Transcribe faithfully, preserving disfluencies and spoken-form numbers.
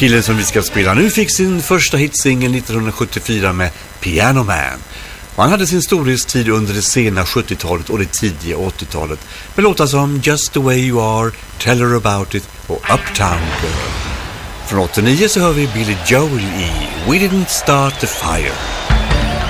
Killen som vi ska spela nu fick sin första hitsingel nittonhundrasjuttiofyra med Piano Man. Och han hade sin storhetstid under det sena sjuttiotalet och det tidiga åttiotalet med låtar som Just the Way You Are, Tell Her About It och Uptown Girl. Från åttionio så hör vi Billy Joel i We Didn't Start the Fire.